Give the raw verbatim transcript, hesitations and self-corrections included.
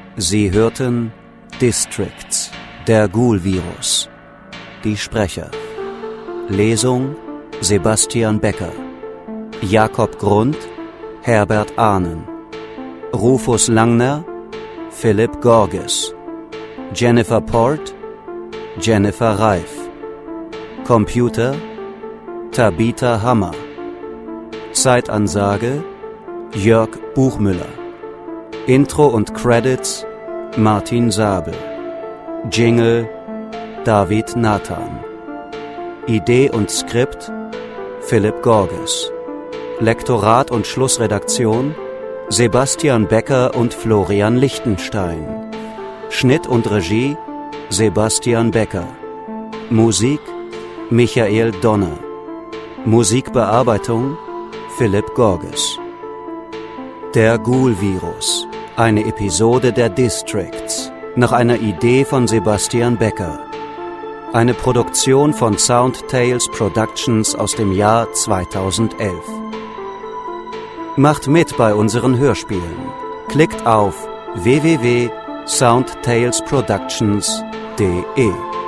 Sie hörten Districts, der Ghoul-Virus. Die Sprecher: Lesung Sebastian Becker, Jakob Grund, Herbert Ahnen, Rufus Langner, Philipp Gorges, Jennifer Port, Jennifer Reif, Computer, Tabitha Hammer, Zeitansage, Jörg Buchmüller, Intro und Credits, Martin Sabel, Jingle, David Nathan, Idee und Skript, Philipp Gorges, Lektorat und Schlussredaktion, Sebastian Becker und Florian Lichtenstein, Schnitt und Regie, Sebastian Becker, Musik, Michael Donner, Musikbearbeitung, Philipp Gorges. Der Ghoul-Virus, eine Episode der Districts, nach einer Idee von Sebastian Becker. Eine Produktion von Soundtales Productions aus dem Jahr zweitausendelf. Macht mit bei unseren Hörspielen. Klickt auf w w w punkt soundtalesproductions punkt de.